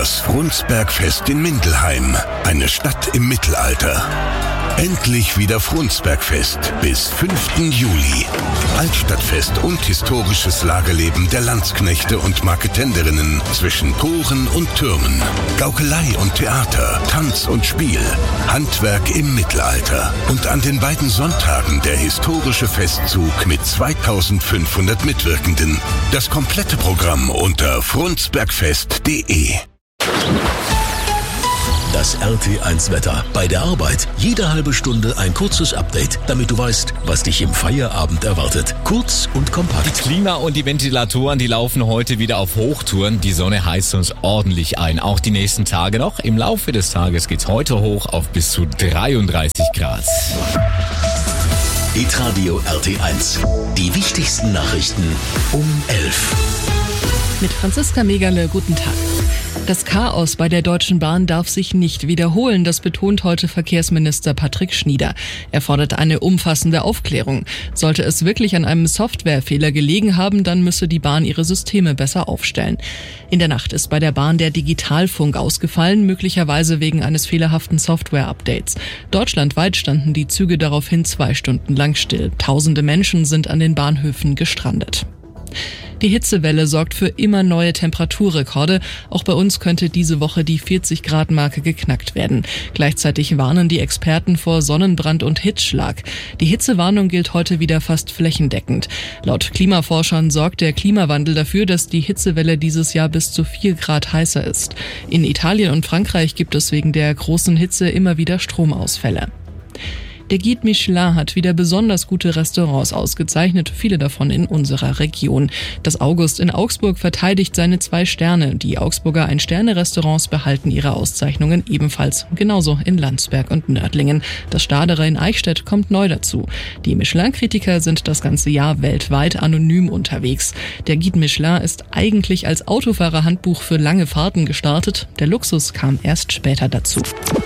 Das Frunsbergfest in Mindelheim, eine Stadt im Mittelalter. Endlich wieder Frunsbergfest bis 5. Juli. Altstadtfest und historisches Lagerleben der Landsknechte und Marketenderinnen zwischen Toren und Türmen. Gaukelei und Theater, Tanz und Spiel, Handwerk im Mittelalter. Und an den beiden Sonntagen der historische Festzug mit 2500 Mitwirkenden. Das komplette Programm unter frunsbergfest.de. Das RT1-Wetter. Bei der Arbeit jede halbe Stunde ein kurzes Update, damit du weißt, was dich im Feierabend erwartet. Kurz und kompakt. Die Klima- und die Ventilatoren, die laufen heute wieder auf Hochtouren. Die Sonne heizt uns ordentlich ein. Auch die nächsten Tage noch. Im Laufe des Tages geht's heute hoch auf bis zu 33 Grad. Hitradio RT1. Die wichtigsten Nachrichten um 11. Mit Franziska Megerle, guten Tag. Das Chaos bei der Deutschen Bahn darf sich nicht wiederholen, das betont heute Verkehrsminister Patrick Schnieder. Er fordert eine umfassende Aufklärung. Sollte es wirklich an einem Softwarefehler gelegen haben, dann müsse die Bahn ihre Systeme besser aufstellen. In der Nacht ist bei der Bahn der Digitalfunk ausgefallen, möglicherweise wegen eines fehlerhaften Software-Updates. Deutschlandweit standen die Züge daraufhin 2 Stunden lang still. Tausende Menschen sind an den Bahnhöfen gestrandet. Die Hitzewelle sorgt für immer neue Temperaturrekorde. Auch bei uns könnte diese Woche die 40-Grad-Marke geknackt werden. Gleichzeitig warnen die Experten vor Sonnenbrand und Hitzschlag. Die Hitzewarnung gilt heute wieder fast flächendeckend. Laut Klimaforschern sorgt der Klimawandel dafür, dass die Hitzewelle dieses Jahr bis zu 4 Grad heißer ist. In Italien und Frankreich gibt es wegen der großen Hitze immer wieder Stromausfälle. Der Guide Michelin hat wieder besonders gute Restaurants ausgezeichnet, viele davon in unserer Region. Das August in Augsburg verteidigt seine 2 Sterne. Die Augsburger Ein-Sterne-Restaurants behalten ihre Auszeichnungen ebenfalls, genauso in Landsberg und Nördlingen. Das Staderer in Eichstätt kommt neu dazu. Die Michelin-Kritiker sind das ganze Jahr weltweit anonym unterwegs. Der Guide Michelin ist eigentlich als Autofahrerhandbuch für lange Fahrten gestartet. Der Luxus kam erst später dazu.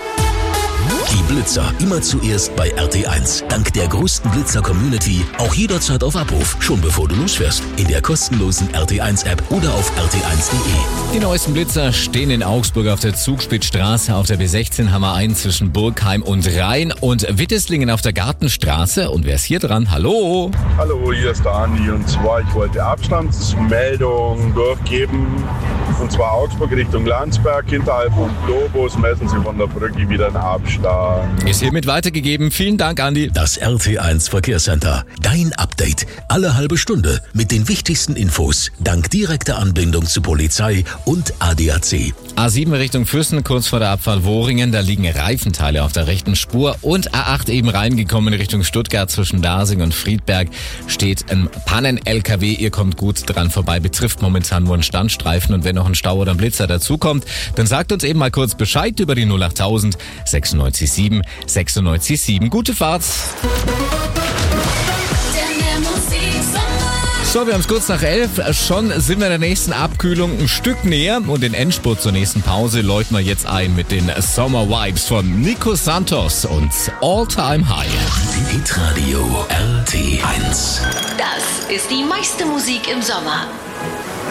Die Blitzer immer zuerst bei RT1. Dank der größten Blitzer-Community auch jederzeit auf Abruf, schon bevor du losfährst. In der kostenlosen RT1-App oder auf rt1.de. Die neuesten Blitzer stehen in Augsburg auf der Zugspitzstraße, auf der B16 Hammer 1 zwischen Burgheim und Rhein und Witteslingen auf der Gartenstraße. Und wer ist hier dran? Hallo? Hallo, hier ist der Andi und zwar ich wollte Abstandsmeldung durchgeben. Und zwar Augsburg Richtung Landsberg, hinterhalb vom Globus messen Sie von der Brücke wieder einen Abstand. Ist hiermit weitergegeben. Vielen Dank, Andi. Das RT1 Verkehrscenter. Dein Update. Alle halbe Stunde mit den wichtigsten Infos. Dank direkter Anbindung zu Polizei und ADAC. A7 Richtung Füssen, kurz vor der Abfahrt Wohringen. Da liegen Reifenteile auf der rechten Spur. Und A8 eben reingekommen Richtung Stuttgart zwischen Dasing und Friedberg. Steht ein Pannen-LKW. Ihr kommt gut dran vorbei. Betrifft momentan nur einen Standstreifen. Und wenn noch ein Stau oder ein Blitzer dazukommt, dann sagt uns eben mal kurz Bescheid über die 08000 96 7. Gute Fahrt. So, wir haben es kurz nach 11. Schon sind wir der nächsten Abkühlung ein Stück näher. Und den Endspurt zur nächsten Pause läuten wir jetzt ein mit den Summer Vibes von Nico Santos und All Time High. Hitradio RT1. Das ist die meiste Musik im Sommer.